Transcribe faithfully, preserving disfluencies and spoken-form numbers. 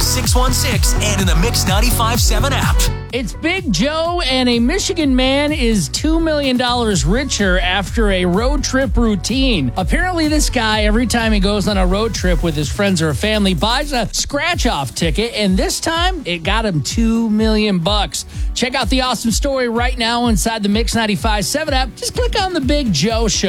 six one six and in the Mix ninety-five point seven app. It's Big Joe, and a Michigan man is two million dollars richer after a road trip routine. Apparently, this guy, every time he goes on a road trip with his friends or family, buys a scratch-off ticket, and this time, it got him two million bucks. Check out the awesome story right now inside the Mix ninety-five point seven app. Just click on the Big Joe Show.